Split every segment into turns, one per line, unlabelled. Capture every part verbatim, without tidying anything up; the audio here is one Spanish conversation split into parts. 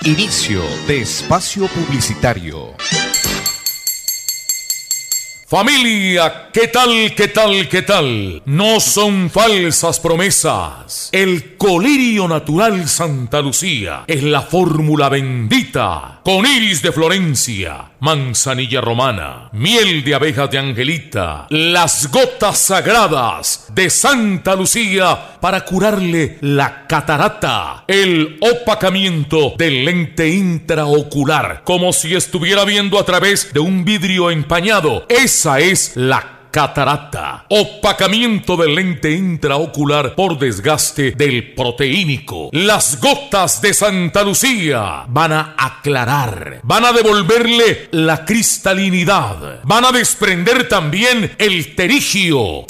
Inicio de espacio publicitario.
Familia, ¿qué tal, qué tal, qué tal? No son falsas promesas. El colirio natural Santa Lucía es la fórmula bendita. Con iris de Florencia, manzanilla romana, miel de abejas de Angelita, las gotas sagradas de Santa Lucía para curarle la catarata, el opacamiento del lente intraocular, como si estuviera viendo a través de un vidrio empañado. Esa es la catarata, opacamiento del lente intraocular por desgaste del proteínico. Las gotas de Santa Lucía van a aclarar, van a devolverle la cristalinidad, van a desprender también el terigio.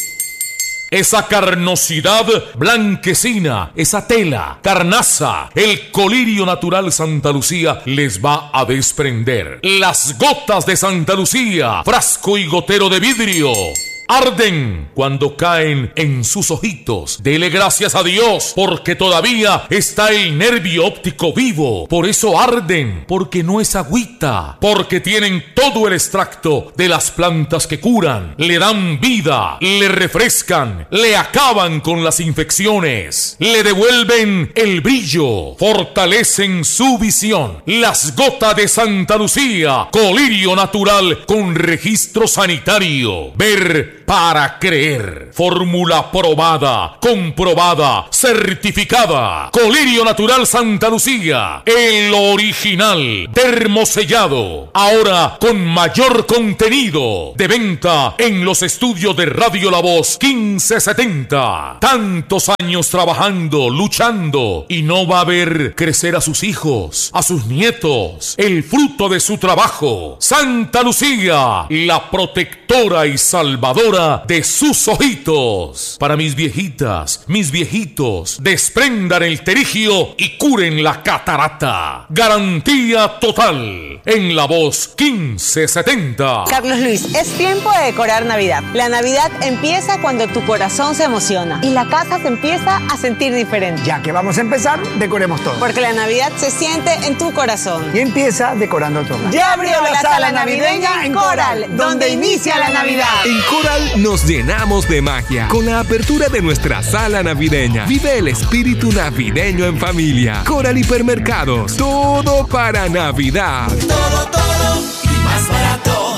Esa carnosidad blanquecina, esa tela carnaza, el colirio natural Santa Lucía les va a desprender. Las gotas de Santa Lucía, frasco y gotero de vidrio, arden cuando caen en sus ojitos. Dele gracias a Dios porque todavía está el nervio óptico vivo. Por eso arden, porque no es agüita, porque tienen todo el extracto de las plantas que curan, le dan vida, le refrescan, le acaban con las infecciones, le devuelven el brillo, fortalecen su visión. Las gotas de Santa Lucía, colirio natural con registro sanitario. Ver para creer. Fórmula probada, comprobada, certificada. Colirio natural Santa Lucía, el original, termosellado. Ahora con mayor contenido. De venta en los estudios de Radio La Voz quince setenta. Tantos años trabajando, luchando, y no va a ver crecer a sus hijos, a sus nietos, el fruto de su trabajo. Santa Lucía, la protectora y salvadora de sus ojitos. Para mis viejitas, mis viejitos, desprendan el terigio y curen la catarata. Garantía total. En La Voz quince setenta.
Carlos Luis, es tiempo de decorar Navidad. La Navidad empieza cuando tu corazón se emociona y la casa se empieza a sentir diferente.
Ya que vamos a empezar, decoremos todo.
Porque la Navidad se siente en tu corazón.
Y empieza decorando todo.
Ya abrió la, la sala navideña en Coral, donde inicia la Navidad.
En Coral nos llenamos de magia con la apertura de nuestra sala navideña. Vive el espíritu navideño en familia. Coral Hipermercados, todo para Navidad.
Todo, todo y más barato.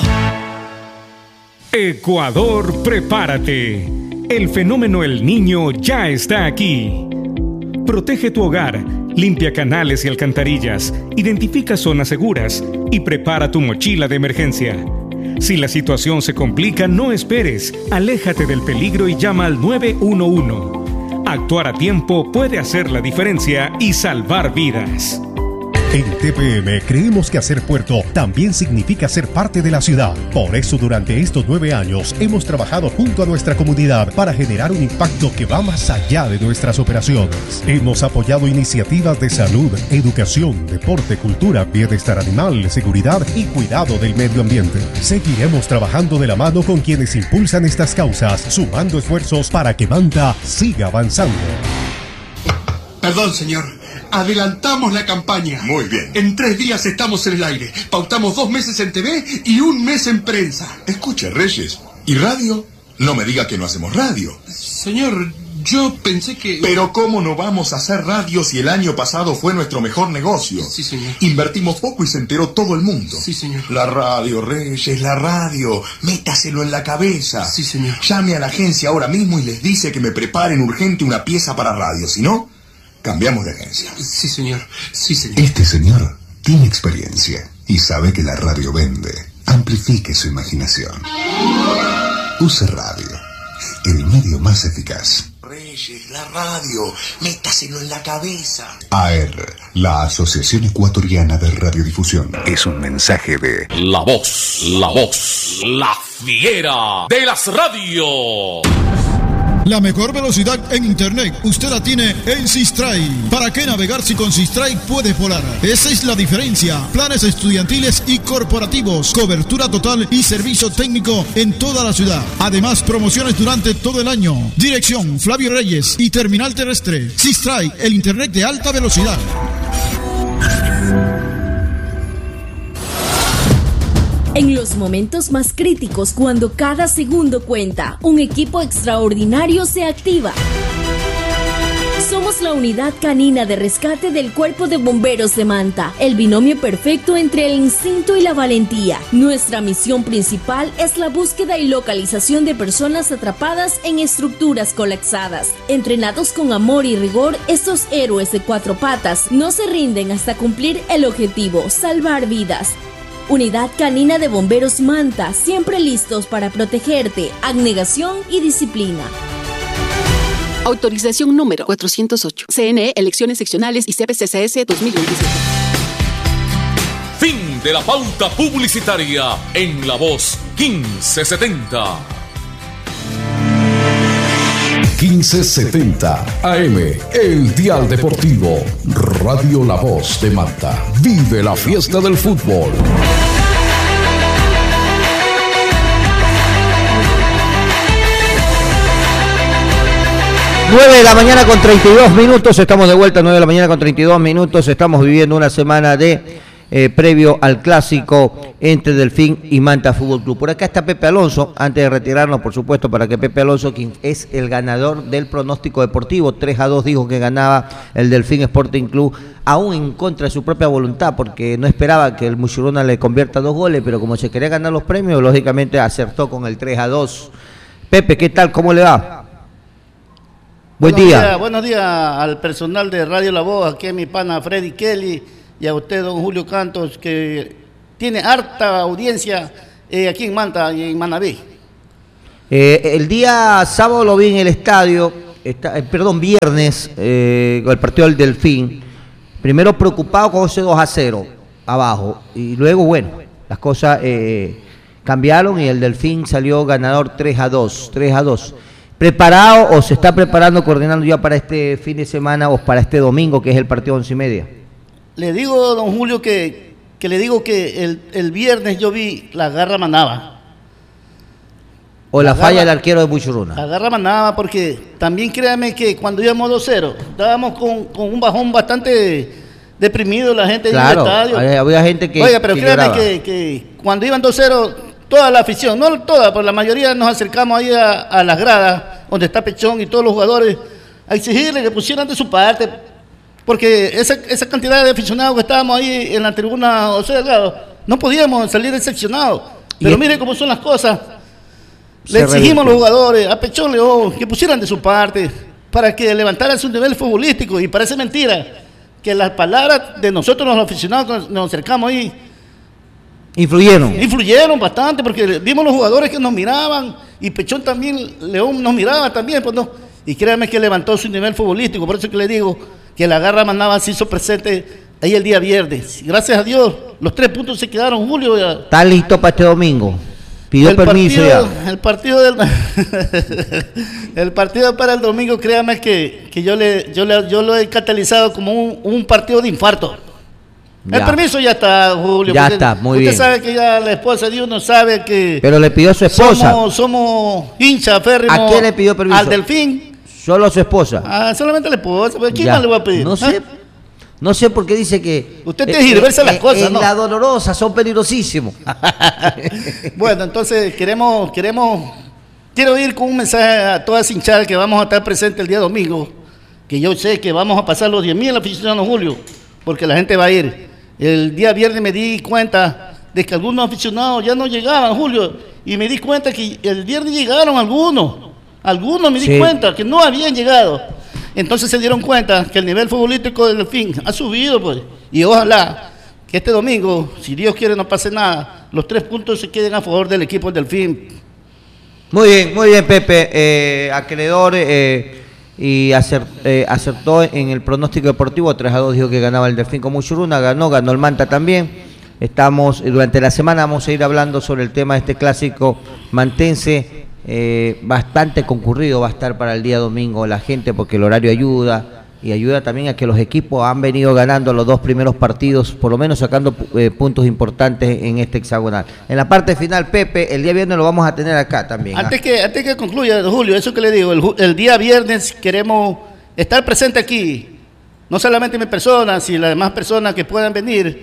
Ecuador, prepárate. El fenómeno El Niño ya está aquí. Protege tu hogar, limpia canales y alcantarillas, identifica zonas seguras y prepara tu mochila de emergencia. Si la situación se complica, no esperes, aléjate del peligro y llama al nueve uno uno. Actuar a tiempo puede hacer la diferencia y salvar vidas.
En T P M creemos que hacer puerto también significa ser parte de la ciudad. Por eso durante estos nueve años hemos trabajado junto a nuestra comunidad para generar un impacto que va más allá de nuestras operaciones. Hemos apoyado iniciativas de salud, educación, deporte, cultura, bienestar animal, seguridad y cuidado del medio ambiente. Seguiremos trabajando de la mano con quienes impulsan estas causas, sumando esfuerzos para que Manta siga avanzando.
Perdón, señor. Adelantamos la campaña.
Muy bien.
En tres días estamos en el aire. Pautamos dos meses en T V y un mes en prensa.
Escuche, Reyes, ¿y radio? No me diga que no hacemos radio.
Señor, yo pensé que...
Pero ¿cómo no vamos a hacer radio si el año pasado fue nuestro mejor negocio?
Sí, señor.
Invertimos poco y se enteró todo el mundo.
Sí, señor.
La radio, Reyes, la radio. Métaselo en la cabeza.
Sí, señor.
Llame a la agencia ahora mismo y les dice que me preparen urgente una pieza para radio. Si no, cambiamos de agencia.
Sí, señor. Sí, señor.
Este señor tiene experiencia y sabe que la radio vende. Amplifique su imaginación. Use radio, el medio más eficaz.
Reyes, la radio, métaselo en la cabeza.
A R, la Asociación Ecuatoriana de Radiodifusión. Es un mensaje de
La Voz, la Voz, la fiera de las radios.
La mejor velocidad en internet usted la tiene en Sistray. ¿Para qué navegar si con Sistray puede volar? Esa es la diferencia. Planes estudiantiles y corporativos, cobertura total y servicio técnico en toda la ciudad. Además, promociones durante todo el año. Dirección Flavio Reyes y terminal terrestre. Sistray, el internet de alta velocidad.
En los momentos más críticos, cuando cada segundo cuenta, un equipo extraordinario se activa. Somos la unidad canina de rescate del Cuerpo de Bomberos de Manta, el binomio perfecto entre el instinto y la valentía. Nuestra misión principal es la búsqueda y localización de personas atrapadas en estructuras colapsadas. Entrenados con amor y rigor, estos héroes de cuatro patas no se rinden hasta cumplir el objetivo: salvar vidas. Unidad Canina de Bomberos Manta, siempre listos para protegerte, abnegación y disciplina.
Autorización número cuatrocientos ocho. C N E, Elecciones Seccionales y C P C C S dos mil veintisiete.
Fin de la pauta publicitaria en La Voz quince setenta.
quince setenta A M, el dial deportivo. Radio La Voz de Manta. Vive la fiesta del fútbol.
nueve de la mañana con treinta y dos minutos, estamos de vuelta, nueve de la mañana con treinta y dos minutos, estamos viviendo una semana de eh, previo al clásico entre Delfín y Manta Fútbol Club. Por acá está Pepe Alonso, antes de retirarnos, por supuesto, para que Pepe Alonso, quien es el ganador del pronóstico deportivo, tres a dos dijo que ganaba el Delfín Sporting Club, aún en contra de su propia voluntad, porque no esperaba que el Muchuruna le convierta dos goles, pero como se quería ganar los premios, lógicamente acertó con el tres a dos. Pepe, ¿qué tal? ¿Cómo le va? Buen
buenos
día.
días. Buenos días al personal de Radio La Voz, aquí a mi pana Freddy Kelly y a usted, don Julio Cantos, que tiene harta audiencia eh, aquí en Manta y en Manabí.
Eh, el día sábado lo vi en el estadio, está, eh, perdón, viernes, eh, con el partido del Delfín. Primero preocupado con ese dos a cero abajo, y luego, bueno, las cosas eh, cambiaron y el Delfín salió ganador tres a dos. ¿Preparado o se está preparando, coordinando ya para este fin de semana o para este domingo, que es el partido once y media?
Le digo, don Julio, que, que le digo que el, el viernes yo vi la garra manaba.
¿O la, la falla garra, del arquero de Muchuruna?
La garra manaba, porque también créame que cuando íbamos dos cero, estábamos con, con un bajón bastante deprimido la gente
claro,
en el estadio.
Había, había gente que
Oiga, pero
que
créame que, que cuando iban dos cero... toda la afición, no toda, pero la mayoría nos acercamos ahí a, a las gradas, donde está Pechón y todos los jugadores, a exigirle que pusieran de su parte, porque esa, esa cantidad de aficionados que estábamos ahí en la tribuna José Delgado, no podíamos salir decepcionados. Pero mire cómo son las cosas. Le exigimos a los jugadores, a Pechón León, que pusieran de su parte, para que levantaran su nivel futbolístico, y parece mentira que las palabras de nosotros los aficionados que nos acercamos ahí,
Influyeron.
Influyeron bastante, porque vimos los jugadores que nos miraban, y Pechón también, León nos miraba también, pues no. Y créanme que levantó su nivel futbolístico, por eso que le digo que la garra mandaba se hizo presente ahí el día viernes. Gracias a Dios, los tres puntos se quedaron, Julio. Ya.
¿Está listo para este domingo? Pidió el permiso
partido,
ya.
El partido del el partido para el domingo, créanme que, que yo le yo le yo lo he catalizado como un, un partido de infarto. Ya. El permiso ya está, Julio.
Ya
usted,
está, muy
usted
bien.
Usted sabe que ya la esposa de uno sabe que...
Pero le pidió a su esposa.
Somos, somos hincha férrimo.
¿A quién le pidió permiso?
Al Delfín.
Solo a su esposa.
Ah, solamente a la esposa. ¿A quién
ya.
más le voy a pedir?
No sé. ¿Ah? No sé por qué dice que...
Usted tiene que girarse eh, las
eh,
cosas,
en
¿no?
la dolorosa son peligrosísimos.
Bueno, entonces queremos... queremos Quiero ir con un mensaje a toda esa hinchada que vamos a estar presentes el día domingo. Que yo sé que vamos a pasar los diez mil aficionados, Julio. Porque la gente va a ir. El día viernes me di cuenta de que algunos aficionados ya no llegaban, Julio, y me di cuenta que el viernes llegaron algunos, algunos me di sí. cuenta que no habían llegado. Entonces se dieron cuenta que el nivel futbolístico del Delfín ha subido, pues, y ojalá que este domingo, si Dios quiere, no pase nada, los tres puntos se queden a favor del equipo del Delfín.
Muy bien, muy bien, Pepe, eh, acreedor, eh, y acert, eh, acertó en el pronóstico deportivo, tres a dos dijo que ganaba el Delfín con Muchuruna, ganó, ganó el Manta también. Estamos, durante la semana vamos a ir hablando sobre el tema de este clásico mantense, eh, bastante concurrido va a estar para el día domingo la gente, porque el horario ayuda, y ayuda también a que los equipos han venido ganando los dos primeros partidos, por lo menos sacando eh, puntos importantes en este hexagonal. En la parte final, Pepe, el día viernes lo vamos a tener acá también.
Antes, ¿ah? que, antes que concluya, Julio, eso que le digo, el, el día viernes queremos estar presente aquí, no solamente mi persona, sino las demás personas que puedan venir,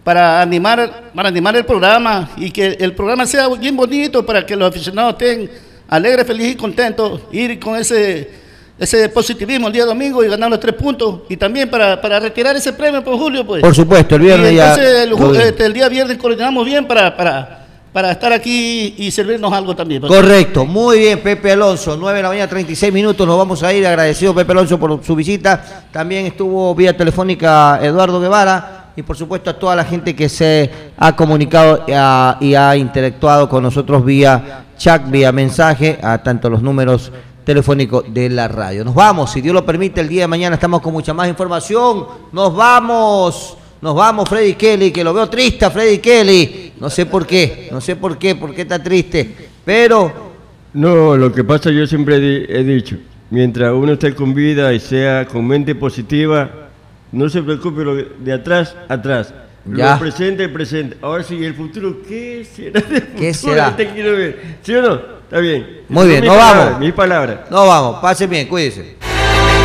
para animar, para animar el programa y que el programa sea bien bonito para que los aficionados estén alegres, felices y contentos, ir con ese, ese positivismo el día domingo y ganar los tres puntos y también para, para retirar ese premio por Julio, pues.
Por supuesto, el viernes
y entonces
ya.
El, el, este, el día viernes coordinamos bien para, para, para estar aquí y servirnos algo también.
Correcto, muy bien, Pepe Alonso, nueve de la mañana, treinta y seis minutos, nos vamos a ir, agradecido Pepe Alonso por su visita, también estuvo vía telefónica Eduardo Guevara, y por supuesto a toda la gente que se ha comunicado y ha, y ha interactuado con nosotros vía chat, vía mensaje, a tanto los números telefónicos de la radio. Nos vamos, si Dios lo permite, el día de mañana estamos con mucha más información. Nos vamos, nos vamos, Freddy Kelly, que lo veo triste a Freddy Kelly. No sé por qué, no sé por qué, por qué está triste, pero...
No, lo que pasa, yo siempre he dicho, mientras uno esté con vida y sea con mente positiva, no se preocupe, lo de atrás, atrás.
Ya.
Lo presente, presente. Ahora sí, el futuro, ¿qué será?
¿Qué será?
Te quiero ver. ¿Sí o no? Está bien.
Muy bien,
mi
nos
palabra,
vamos.
Mi palabra.
Nos vamos, pase bien, cuídese.